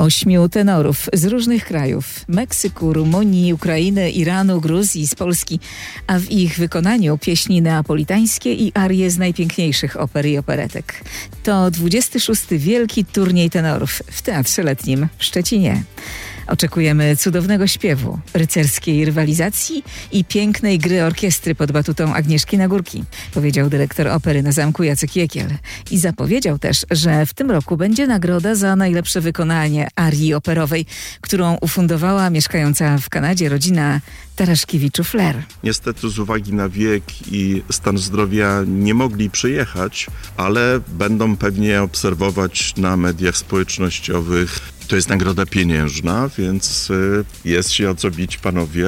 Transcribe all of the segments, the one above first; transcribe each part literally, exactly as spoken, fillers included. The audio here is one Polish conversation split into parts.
Ośmiu tenorów z różnych krajów: Meksyku, Rumunii, Ukrainy, Iranu, Gruzji, z Polski, a w ich wykonaniu pieśni neapolitańskie i arie z najpiękniejszych oper i operetek. To dwudziesty szósty Wielki Turniej Tenorów w Teatrze Letnim w Szczecinie. Oczekujemy cudownego śpiewu, rycerskiej rywalizacji i pięknej gry orkiestry pod batutą Agnieszki Nagórki, powiedział dyrektor opery na Zamku Jacek Jekiel. I zapowiedział też, że w tym roku będzie nagroda za najlepsze wykonanie arii operowej, którą ufundowała mieszkająca w Kanadzie rodzina Taraszkiewiczów-Fler. Niestety z uwagi na wiek i stan zdrowia nie mogli przyjechać, ale będą pewnie obserwować na mediach społecznościowych. To jest nagroda pieniężna, więc jest się o co bić, panowie,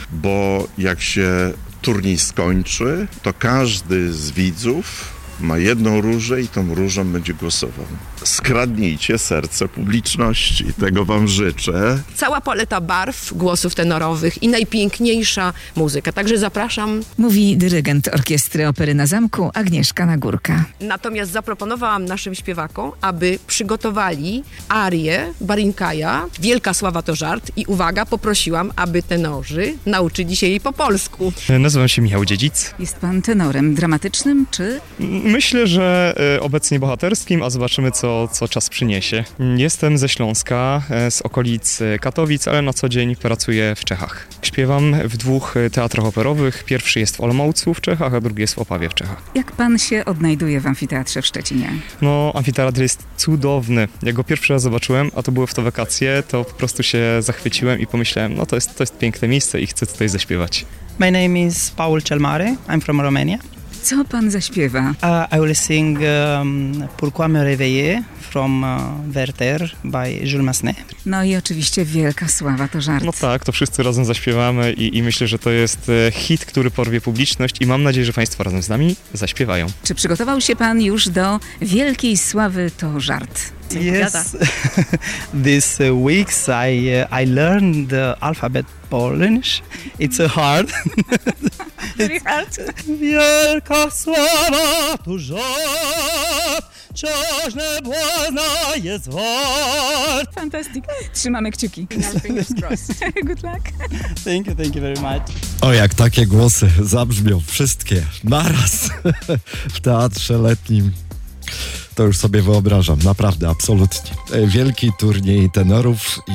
bo jak się turniej skończy, to każdy z widzów ma jedną różę i tą różą będzie głosował. Skradnijcie serce publiczności, tego wam życzę. Cała paleta barw, głosów tenorowych i najpiękniejsza muzyka, także zapraszam. Mówi dyrygent Orkiestry Opery na Zamku Agnieszka Nagórka. Natomiast zaproponowałam naszym śpiewakom, aby przygotowali arię Barinkaja, Wielka sława to żart, i uwaga, poprosiłam, aby tenorzy nauczyli się jej po polsku. Nazywam się Michał Dziedzic. Jest pan tenorem dramatycznym, czy? Myślę, że obecnie bohaterskim, a zobaczymy, co, co czas przyniesie. Jestem ze Śląska, z okolic Katowic, ale na co dzień pracuję w Czechach. Śpiewam w dwóch teatrach operowych. Pierwszy jest w Olomoucu w Czechach, a drugi jest w Opawie w Czechach. Jak pan się odnajduje w amfiteatrze w Szczecinie? No, amfiteatr jest cudowny. Jak go pierwszy raz zobaczyłem, a to były w to wakacje, to po prostu się zachwyciłem i pomyślałem, no to jest, to jest piękne miejsce i chcę tutaj zaśpiewać. My name is Paul Celmare. I'm from Romania. Co pan zaśpiewa? Uh, I will sing um, Pourquoi me réveiller from uh, Werther by Jules Massenet. No i oczywiście Wielka sława to żart. No tak, to wszyscy razem zaśpiewamy i, i myślę, że to jest hit, który porwie publiczność i mam nadzieję, że państwo razem z nami zaśpiewają. Czy przygotował się pan już do Wielkiej sławy to żart? Yes, this uh, weeks I uh, I learned the alphabet Polish. It's a hard. Very hard. Wielka sława tu żart, wciąż nebłazna jest wart. Fantastic. Trzymamy kciuki. Good luck. Thank you, thank you very much. O, jak takie głosy zabrzmią wszystkie naraz w Teatrze Letnim. To już sobie wyobrażam, naprawdę, absolutnie. Wielki turniej tenorów.